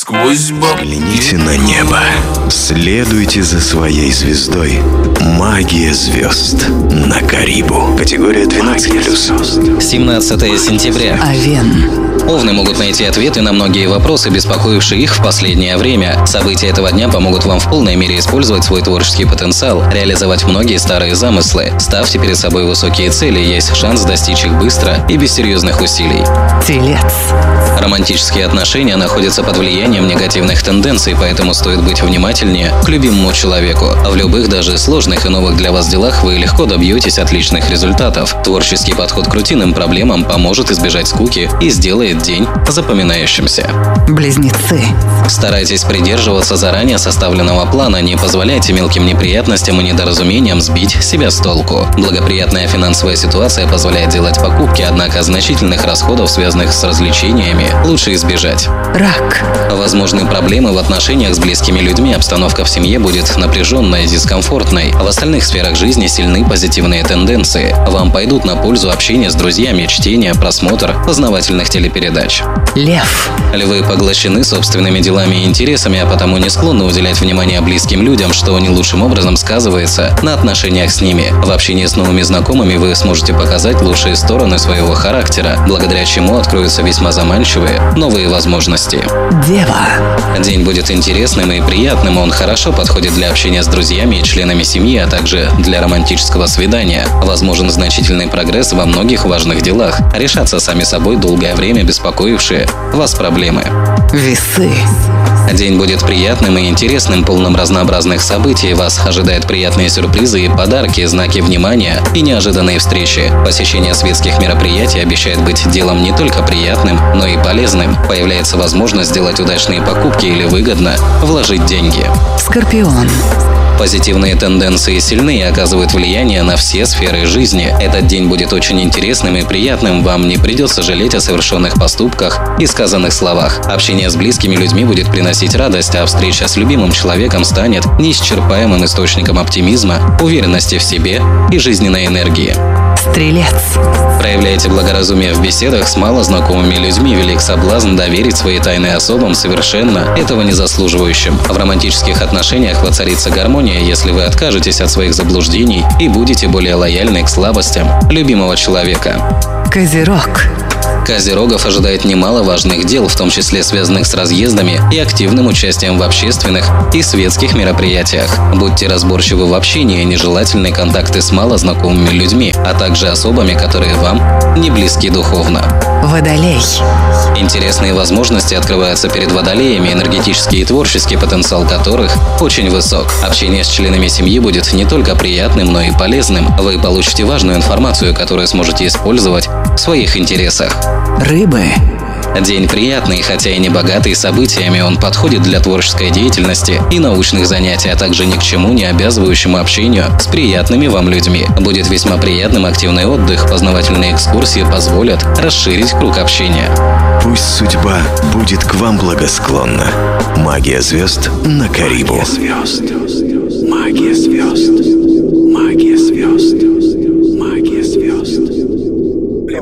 сквозь бабки. Взгляните на небо. Следуйте за своей звездой. Магия звезд на Карибу. Категория 12+. 17 сентября. Овен. Овны могут найти ответы на многие вопросы, беспокоившие их в последнее время. События этого дня помогут вам в полной мере использовать свой творческий потенциал, реализовать многие старые замыслы. Ставьте перед собой высокие цели, есть шанс достичь их быстро и без серьезных усилий. Телец. Романтические отношения находятся под влиянием негативных тенденций, поэтому стоит быть внимательнее к любимому человеку. В любых, даже сложных и новых для вас делах вы легко добьетесь отличных результатов. Творческий подход к рутинным проблемам поможет избежать скуки и сделает день запоминающимся. Близнецы. Старайтесь придерживаться заранее составленного плана, не позволяйте мелким неприятностям и недоразумениям сбить себя с толку. Благоприятная финансовая ситуация позволяет делать покупки, однако значительных расходов, связанных с развлечениями, лучше избежать. Рак. Возможны проблемы в отношениях с близкими людьми, обстановка в семье будет напряженной и дискомфортной. В остальных сферах жизни сильны позитивные тенденции. Вам пойдут на пользу общение с друзьями, чтение, просмотр познавательных телепередач. Лев. Львы поглощены собственными делами и интересами, а потому не склонны уделять внимание близким людям, что не лучшим образом сказывается на отношениях с ними. В общении с новыми знакомыми вы сможете показать лучшие стороны своего характера, благодаря чему откроются весьма заманчивые новые возможности. Дева. День будет интересным и приятным, он хорошо подходит для общения с друзьями и членами семьи, а также для романтического свидания. Возможен значительный прогресс во многих важных делах, решатся сами собой долгое время беспокоившие вас проблемы. Весы. День будет приятным и интересным, полным разнообразных событий. Вас ожидают приятные сюрпризы и подарки, знаки внимания и неожиданные встречи. Посещение светских мероприятий обещает быть делом не только приятным, но и полезным. Появляется возможность сделать удачные покупки или выгодно вложить деньги. Скорпион. Позитивные тенденции сильны и оказывают влияние на все сферы жизни. Этот день будет очень интересным и приятным, вам не придется жалеть о совершенных поступках и сказанных словах. Общение с близкими людьми будет приносить радость, а встреча с любимым человеком станет неисчерпаемым источником оптимизма, уверенности в себе и жизненной энергии. Стрелец. Проявляйте благоразумие в беседах с малознакомыми людьми, велик соблазн доверить свои тайны особам, совершенно этого не заслуживающим. В романтических отношениях воцарится гармония, если вы откажетесь от своих заблуждений и будете более лояльны к слабостям любимого человека. Козерог. Козерогов ожидает немало важных дел, в том числе связанных с разъездами и активным участием в общественных и светских мероприятиях. Будьте разборчивы в общении, нежелательны контакты с малознакомыми людьми, а также особами, которые вам не близки духовно. Водолей. Интересные возможности открываются перед водолеями, энергетический и творческий потенциал которых очень высок. Общение с членами семьи будет не только приятным, но и полезным. Вы получите важную информацию, которую сможете использовать в своих интересах. Рыбы. День приятный, хотя и не богатый событиями, он подходит для творческой деятельности и научных занятий, а также ни к чему не обязывающему общению с приятными вам людьми. Будет весьма приятным активный отдых, познавательные экскурсии позволят расширить круг общения. Пусть судьба будет к вам благосклонна. Магия звезд на Карибу. Магия звезд. Магия звезд. Магия звезд.